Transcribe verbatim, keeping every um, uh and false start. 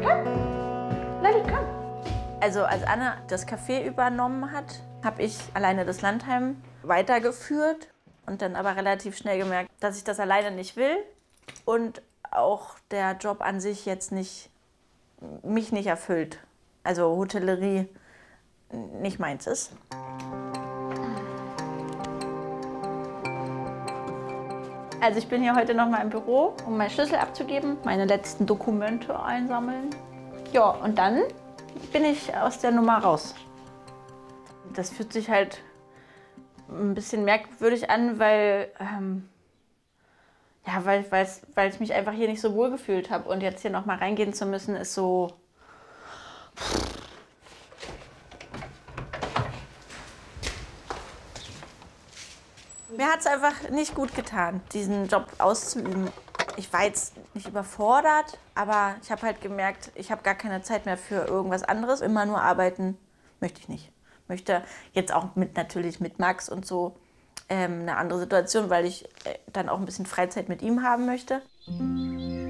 Komm, Lali, komm. Also als Anna das Café übernommen hat, habe ich alleine das Landheim weitergeführt und dann aber relativ schnell gemerkt, dass ich das alleine nicht will und auch der Job an sich jetzt nicht, mich nicht erfüllt. Also Hotellerie nicht meins ist. Also ich bin hier heute noch mal im Büro, um meinen Schlüssel abzugeben, meine letzten Dokumente einsammeln. Ja, und dann bin ich aus der Nummer raus. Das fühlt sich halt ein bisschen merkwürdig an, weil, ähm, ja, weil, weil ich mich einfach hier nicht so wohl gefühlt habe. Und jetzt hier noch mal reingehen zu müssen, ist so... Mir hat es einfach nicht gut getan, diesen Job auszuüben. Ich war jetzt nicht überfordert, aber ich habe halt gemerkt, ich habe gar keine Zeit mehr für irgendwas anderes. Immer nur arbeiten möchte ich nicht. Möchte jetzt auch mit, natürlich mit Max und so ähm, eine andere Situation, weil ich äh, dann auch ein bisschen Freizeit mit ihm haben möchte.